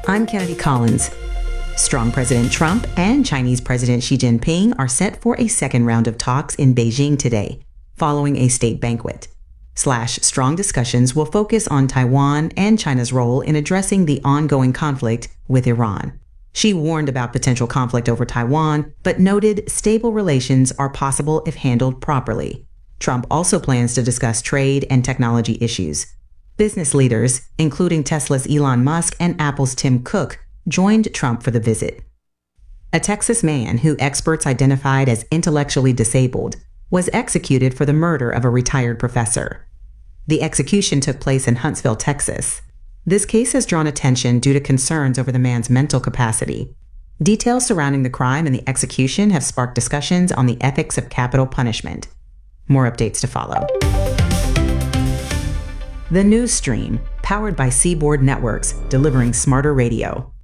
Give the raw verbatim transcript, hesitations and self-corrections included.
I'm Kennedy Collins. Strong President Trump and Chinese President Xi Jinping are set for a second round of talks in Beijing today, following a state banquet. Slash strong discussions will focus on Taiwan and China's role in addressing the ongoing conflict with Iran. Xi warned about potential conflict over Taiwan, but noted stable relations are possible if handled properly. Trump also plans to discuss trade and technology issues. Business leaders, including Tesla's Elon Musk and Apple's Tim Cook, joined Trump for the visit. A Texas man who experts identified as intellectually disabled was executed for the murder of a retired professor. The execution took place in Huntsville, Texas. This case has drawn attention due to concerns over the man's mental capacity. Details surrounding the crime and the execution have sparked discussions on the ethics of capital punishment. More updates to follow. The News Stream, powered by Seaboard Networks, delivering smarter radio.